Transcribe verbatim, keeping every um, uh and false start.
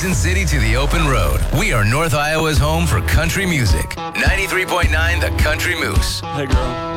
Quezon City to the open road. We are North Iowa's home for country music. ninety-three point nine The Country Moose. Hey, girl.